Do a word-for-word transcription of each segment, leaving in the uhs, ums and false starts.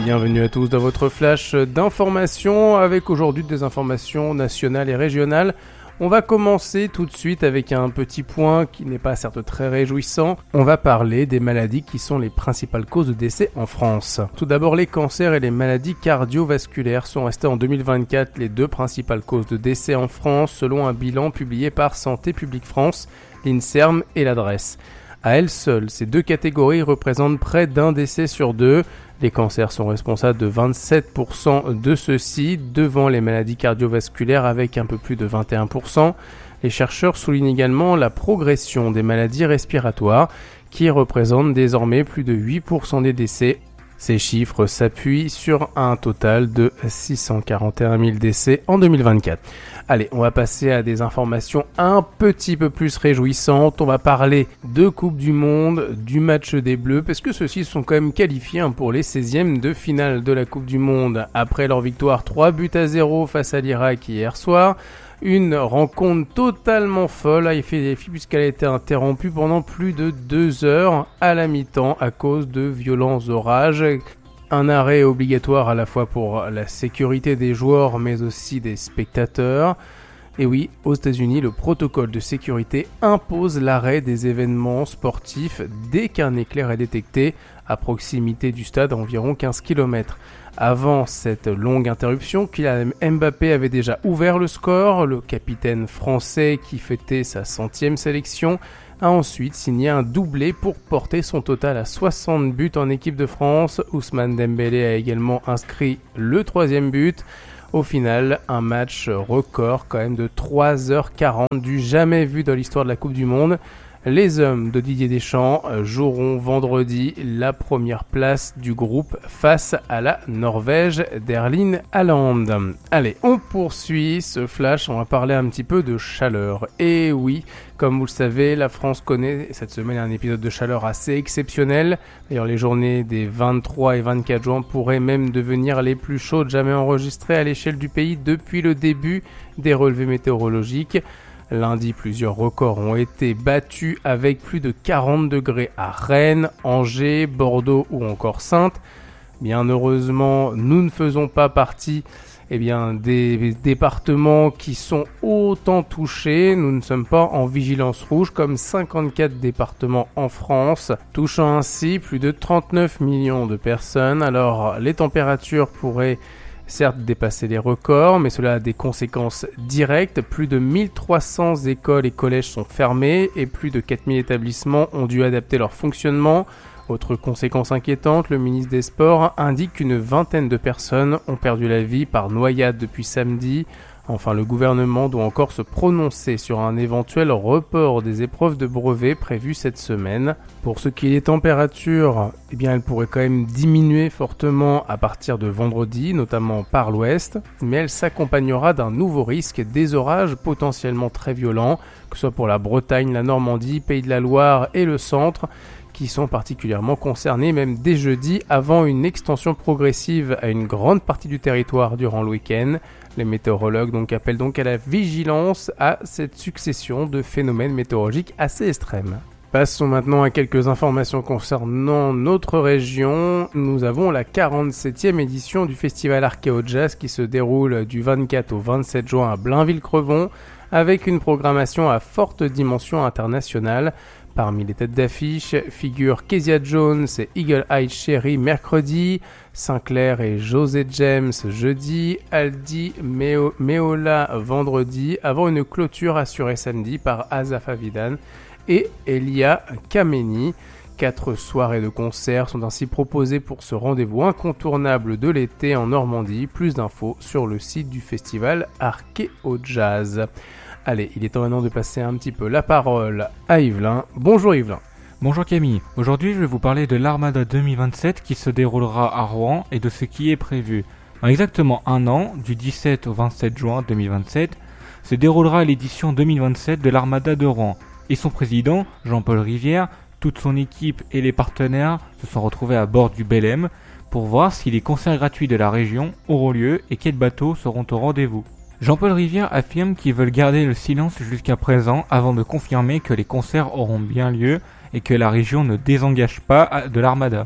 Bienvenue à tous dans votre flash d'informations avec aujourd'hui des informations nationales et régionales. On va commencer tout de suite avec un petit point qui n'est pas certes très réjouissant. On va parler des maladies qui sont les principales causes de décès en France. Tout d'abord, les cancers et les maladies cardiovasculaires sont restés en deux mille vingt-quatre les deux principales causes de décès en France selon un bilan publié par Santé publique France, l'INSERM et l'Adresse. À elles seules, ces deux catégories représentent près d'un décès sur deux. Les cancers sont responsables de vingt-sept pour cent de ceux-ci, devant les maladies cardiovasculaires avec un peu plus de vingt et un pour cent. Les chercheurs soulignent également la progression des maladies respiratoires, qui représentent désormais plus de huit pour cent des décès. Ces chiffres s'appuient sur un total de six cent quarante et un mille décès en deux mille vingt-quatre. Allez, on va passer à des informations un petit peu plus réjouissantes. On va parler de Coupe du Monde, du match des Bleus, parce que ceux-ci sont quand même qualifiés hein, pour les seizièmes de finale de la Coupe du Monde. Après leur victoire trois buts à zéro face à l'Irak hier soir, une rencontre totalement folle a fait des filles puisqu'elle a été interrompue pendant plus de deux heures à la mi-temps à cause de violents orages. Un arrêt obligatoire à la fois pour la sécurité des joueurs mais aussi des spectateurs. Et oui, aux États-Unis, le protocole de sécurité impose l'arrêt des événements sportifs dès qu'un éclair est détecté à proximité du stade à environ quinze kilomètres. Avant cette longue interruption, Kylian Mbappé avait déjà ouvert le score. Le capitaine français qui fêtait sa centième sélection a ensuite signé un doublé pour porter son total à soixante buts en équipe de France. Ousmane Dembélé a également inscrit le troisième but. Au final, un match record quand même de trois heures quarante du jamais vu dans l'histoire de la Coupe du Monde. Les hommes de Didier Deschamps joueront vendredi la première place du groupe face à la Norvège d'Erling Haaland. Allez, on poursuit ce flash, on va parler un petit peu de chaleur. Et oui, comme vous le savez, la France connaît cette semaine un épisode de chaleur assez exceptionnel. D'ailleurs, les journées des vingt-trois et vingt-quatre juin pourraient même devenir les plus chaudes jamais enregistrées à l'échelle du pays depuis le début des relevés météorologiques. Lundi, plusieurs records ont été battus avec plus de quarante degrés à Rennes, Angers, Bordeaux ou encore Saintes. Bien heureusement, nous ne faisons pas partie eh bien, des départements qui sont autant touchés. Nous ne sommes pas en vigilance rouge comme cinquante-quatre départements en France, touchant ainsi plus de trente-neuf millions de personnes. Alors, les températures pourraient certes dépasser les records, mais cela a des conséquences directes. Plus de mille trois cents écoles et collèges sont fermés et plus de quatre mille établissements ont dû adapter leur fonctionnement. Autre conséquence inquiétante, le ministre des Sports indique qu'une vingtaine de personnes ont perdu la vie par noyade depuis samedi. Enfin, le gouvernement doit encore se prononcer sur un éventuel report des épreuves de brevet prévues cette semaine. Pour ce qui est des températures, eh bien, elles pourraient quand même diminuer fortement à partir de vendredi, notamment par l'ouest, mais elle s'accompagnera d'un nouveau risque des orages potentiellement très violents, que ce soit pour la Bretagne, la Normandie, Pays de la Loire et le centre, qui sont particulièrement concernés même dès jeudi avant une extension progressive à une grande partie du territoire durant le week-end. Les météorologues donc appellent donc à la vigilance à cette succession de phénomènes météorologiques assez extrêmes. Passons maintenant à quelques informations concernant notre région. Nous avons la quarante-septième édition du festival Archéo Jazz qui se déroule du vingt-quatre au vingt-sept juin à Blainville-Crevon avec une programmation à forte dimension internationale. Parmi les têtes d'affiche figurent Kezia Jones et Eagle Eye Cherry mercredi, Sinclair et José James jeudi, Aldi Meo- Meola vendredi, avant une clôture assurée samedi par Asaf Avidan et Elia Kameni. Quatre soirées de concerts sont ainsi proposées pour ce rendez-vous incontournable de l'été en Normandie. Plus d'infos sur le site du festival Archéo Jazz. Allez, il est temps maintenant de passer un petit peu la parole à Yvelin. Bonjour Yvelin. Bonjour Camille. Aujourd'hui, je vais vous parler de l'Armada deux mille vingt-sept qui se déroulera à Rouen et de ce qui est prévu. En exactement un an, du dix-sept au vingt-sept juin deux mille vingt-sept, se déroulera l'édition deux mille vingt-sept de l'Armada de Rouen. Et son président, Jean-Paul Rivière, toute son équipe et les partenaires se sont retrouvés à bord du Belém pour voir si les concerts gratuits de la région auront lieu et quels bateaux seront au rendez-vous. Jean-Paul Rivière affirme qu'ils veulent garder le silence jusqu'à présent avant de confirmer que les concerts auront bien lieu et que la région ne désengage pas de l'Armada.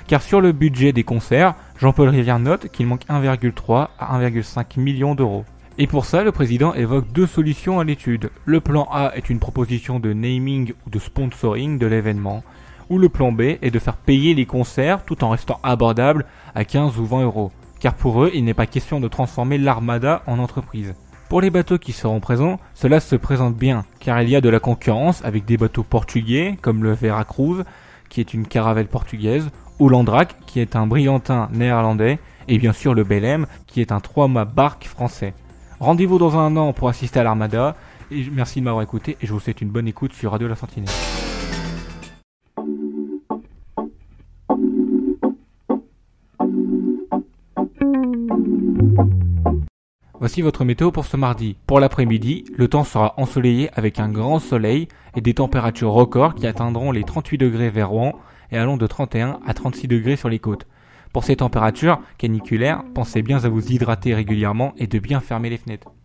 car sur le budget des concerts, Jean-Paul Rivière note qu'il manque un virgule trois à un virgule cinq million d'euros. Et pour ça, le président évoque deux solutions à l'étude. Le plan A est une proposition de naming ou de sponsoring de l'événement, ou le plan B est de faire payer les concerts tout en restant abordables à quinze ou vingt euros. Car pour eux, il n'est pas question de transformer l'Armada en entreprise. Pour les bateaux qui seront présents, cela se présente bien, car il y a de la concurrence avec des bateaux portugais comme le Veracruz, qui est une caravelle portugaise, ou l'Andrac, qui est un brillantin néerlandais, et bien sûr le Belém, qui est un trois-mâts barque français. Rendez-vous dans un an pour assister à l'Armada, et merci de m'avoir écouté, et je vous souhaite une bonne écoute sur Radio La Sentinelle. Voici votre météo pour ce mardi. Pour l'après-midi, le temps sera ensoleillé avec un grand soleil et des températures records qui atteindront les trente-huit degrés vers Rouen et allant de trente et un à trente-six degrés sur les côtes. Pour ces températures caniculaires, pensez bien à vous hydrater régulièrement et de bien fermer les fenêtres.